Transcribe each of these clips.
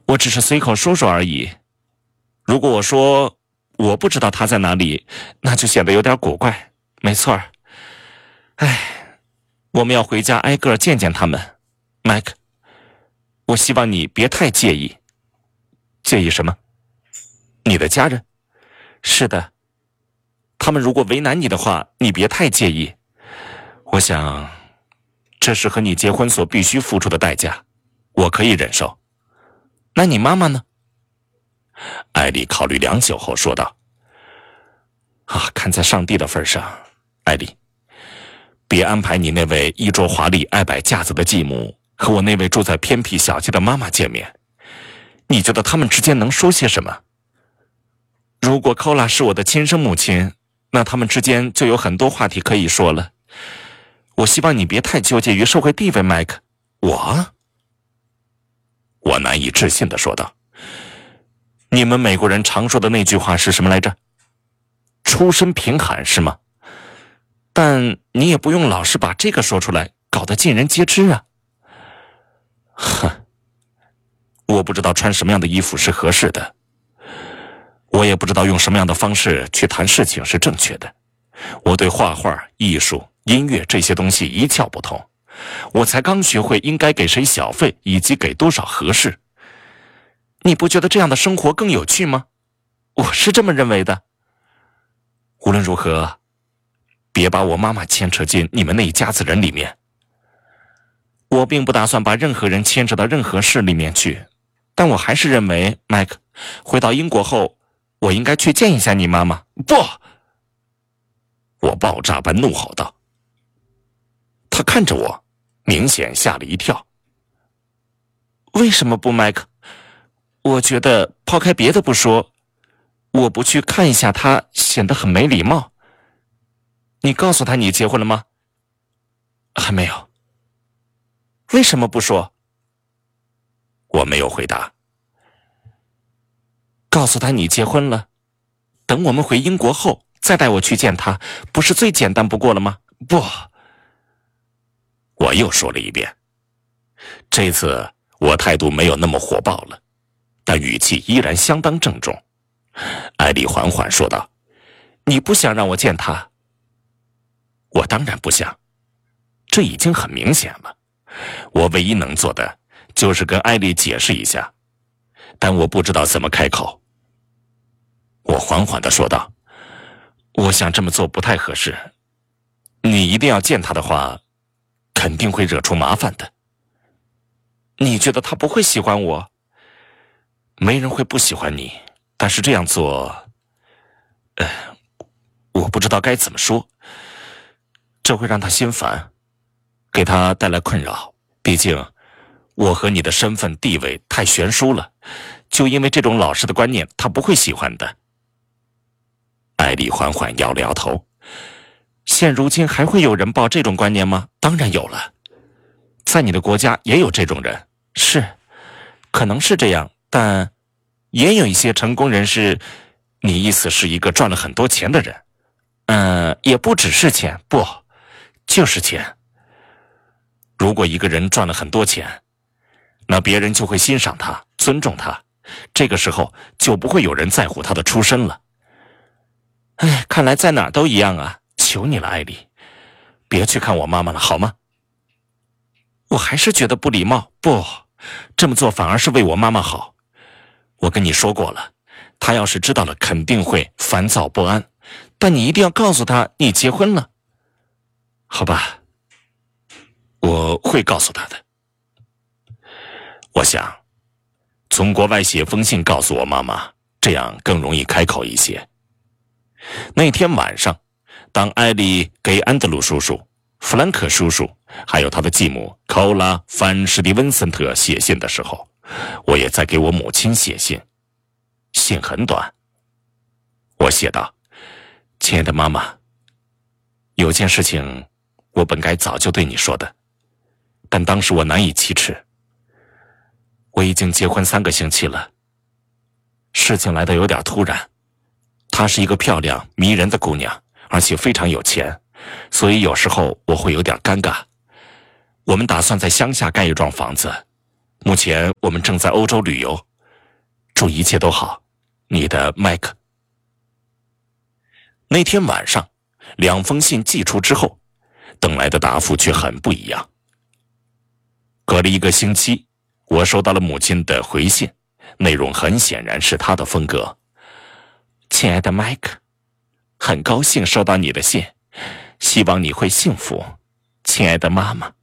我只是随口说说而已。如果我说我不知道他在哪里，那就显得有点古怪。没错儿。我们要回家挨个见见他们。麦克，我希望你别太介意。介意什么？你的家人？是的。他们如果为难你的话，你别太介意。我想，这是和你结婚所必须付出的代价，我可以忍受。那你妈妈呢？艾莉考虑良久后说道：看在上帝的份上，艾莉，别安排你那位衣着华丽、爱摆架子的继母和我那位住在偏僻小街的妈妈见面。你觉得他们之间能说些什么？如果寇拉是我的亲生母亲，那他们之间就有很多话题可以说了。我希望你别太纠结于社会地位，麦克。我难以置信地说道：你们美国人常说的那句话是什么来着？出身贫寒是吗？但你也不用老是把这个说出来，搞得尽人皆知啊。我不知道穿什么样的衣服是合适的，我也不知道用什么样的方式去谈事情是正确的。我对画画、艺术、音乐这些东西一窍不通，我才刚学会应该给谁小费以及给多少合适。你不觉得这样的生活更有趣吗？我是这么认为的。无论如何，别把我妈妈牵扯进你们那一家子人里面。我并不打算把任何人牵扯到任何事里面去，但我还是认为，麦克，回到英国后，我应该去见一下你妈妈。不！我爆炸般怒吼道。他看着我，明显吓了一跳。为什么不，麦克？我觉得抛开别的不说，我不去看一下他显得很没礼貌。你告诉他你结婚了吗？还没有。为什么不说？我没有回答。告诉他你结婚了，等我们回英国后再带我去见他，不是最简单不过了吗？不。我又说了一遍。这次我态度没有那么火爆了，但语气依然相当郑重。艾莉缓缓说道：你不想让我见他？我当然不想，这已经很明显了。我唯一能做的就是跟艾莉解释一下，但我不知道怎么开口。我缓缓地说道：我想这么做不太合适，你一定要见他的话，肯定会惹出麻烦的。你觉得他不会喜欢我？没人会不喜欢你，但是这样做，我不知道该怎么说，这会让他心烦，给他带来困扰。毕竟我和你的身份地位太悬殊了，就因为这种老实的观念，他不会喜欢的。艾莉缓缓摇了摇头。现如今还会有人抱这种观念吗？当然有了，在你的国家也有这种人。是，可能是这样，但也有一些成功人士。你意思是一个赚了很多钱的人？也不只是钱，不，就是钱。如果一个人赚了很多钱，那别人就会欣赏他，尊重他，这个时候就不会有人在乎他的出身了。看来在哪儿都一样啊，求你了，艾莉，别去看我妈妈了，好吗？我还是觉得不礼貌。不，这么做反而是为我妈妈好。我跟你说过了，她要是知道了肯定会烦躁不安，但你一定要告诉她你结婚了。好吧，我会告诉她的。我想从国外写封信告诉我妈妈，这样更容易开口一些。那天晚上，当艾莉给安德鲁叔叔、弗兰克叔叔还有他的继母考拉·范史蒂文森特写信的时候，我也在给我母亲写信。信很短，我写道：亲爱的妈妈，有件事情我本该早就对你说的，但当时我难以启齿。我已经结婚3个星期了，事情来得有点突然。她是一个漂亮迷人的姑娘，而且非常有钱，所以有时候我会有点尴尬。我们打算在乡下盖一幢房子，目前我们正在欧洲旅游， 祝一切都好，你的麦克。那天晚上2封信寄出之后，等来的答复却很不一样。隔了1个星期，我收到了母亲的回信，内容很显然是她的风格。亲爱的麦克，很高兴收到你的信，希望你会幸福，亲爱的妈妈。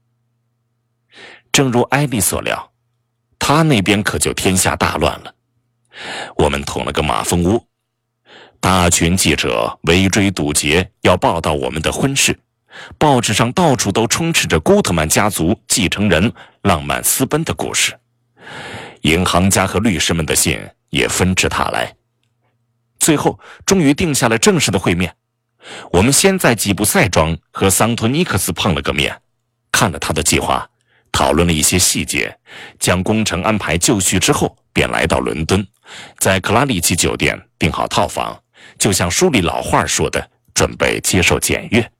正如艾莉所料，她那边可就天下大乱了。我们捅了个马蜂窝，大群记者围追堵截，要报道我们的婚事。报纸上到处都充斥着古特曼家族继承人浪漫私奔的故事，银行家和律师们的信也纷至沓来。最后终于定下了正式的会面。我们先在吉布赛庄和桑托尼克斯碰了个面，看了他的计划，讨论了一些细节，将工程安排就绪之后，便来到伦敦，在克拉利奇酒店订好套房，就像书里老话说的，准备接受检阅。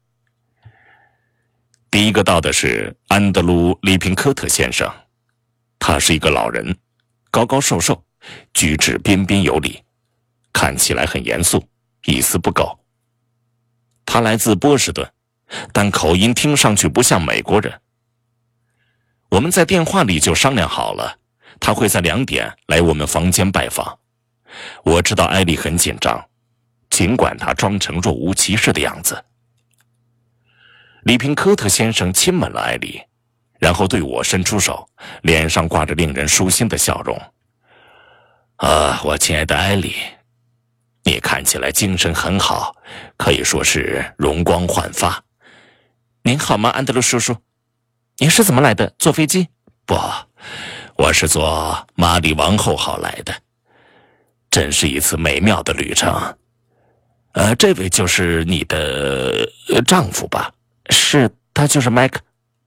第一个到的是安德鲁·利平科特先生，他是一个老人，高高瘦瘦，举止彬彬有礼，看起来很严肃，一丝不苟。他来自波士顿，但口音听上去不像美国人。我们在电话里就商量好了，他会在2点来我们房间拜访。我知道艾莉很紧张，尽管她装成若无其事的样子。里平科特先生亲吻了艾莉，然后对我伸出手，脸上挂着令人舒心的笑容。我亲爱的艾莉，你看起来精神很好，可以说是容光焕发。您好吗，安德鲁叔叔？您是怎么来的？坐飞机？不，我是坐玛丽王后号来的。真是一次美妙的旅程。这位就是你的丈夫吧？是，他就是麦克。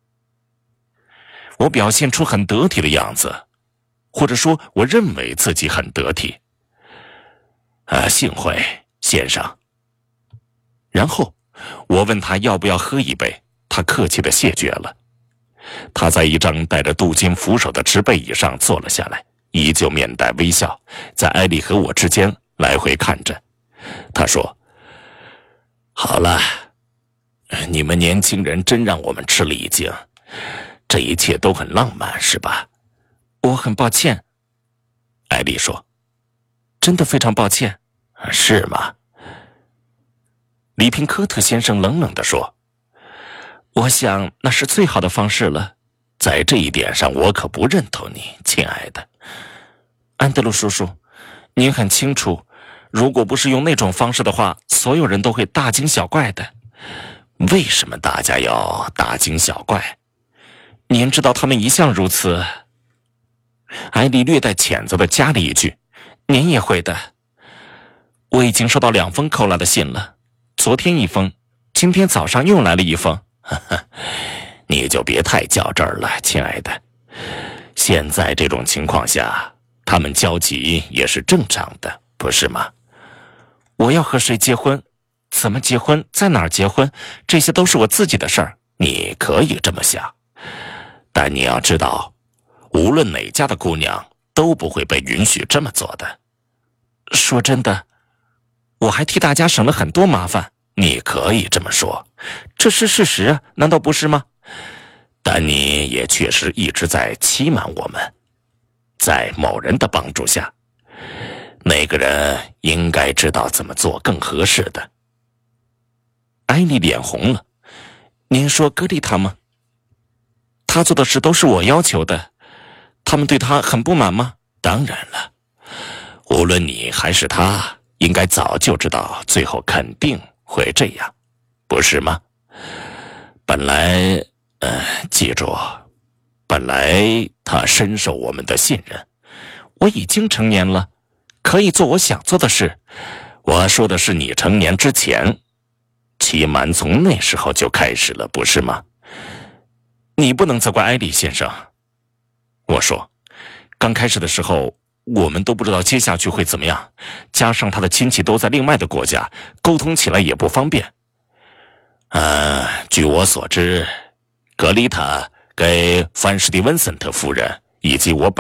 我表现出很得体的样子，或者说我认为自己很得体。幸会，先生。然后我问他要不要喝一杯，他客气地谢绝了。他在一张带着镀金扶手的直背椅上坐了下来，依旧面带微笑，在艾莉和我之间来回看着。他说：好了，你们年轻人真让我们吃了一惊，这一切都很浪漫，是吧？我很抱歉，艾莉说。真的非常抱歉。是吗？里平科特先生冷冷地说。我想那是最好的方式了。在这一点上我可不认同你，亲爱的。安德鲁叔叔，您很清楚，如果不是用那种方式的话，所有人都会大惊小怪的。为什么大家要大惊小怪？您知道他们一向如此。艾莉略带谴责地加了一句，您也会的。我已经收到2封寇拉的信了，昨天1封，今天早上又来了1封。你就别太较真儿了，亲爱的。现在这种情况下，他们焦急也是正常的，不是吗？我要和谁结婚，怎么结婚，在哪儿结婚，这些都是我自己的事儿。你可以这么想，但你要知道，无论哪家的姑娘都不会被允许这么做的。说真的，我还替大家省了很多麻烦。你可以这么说，这是事实啊，难道不是吗？但你也确实一直在欺瞒我们。在某人的帮助下，那个人应该知道怎么做更合适的。艾莉脸红了。您说格丽塔吗？他做的事都是我要求的，他们对他很不满吗？当然了，无论你还是他，应该早就知道最后肯定会这样，不是吗？本来记住，本来他深受我们的信任。我已经成年了，可以做我想做的事。我说的是你成年之前，欺瞒从那时候就开始了，不是吗？你不能责怪艾莉先生。我说，刚开始的时候我们都不知道接下去会怎么样，加上他的亲戚都在另外的国家，沟通起来也不方便。据我所知，格丽塔给范士蒂温森特夫人以及我本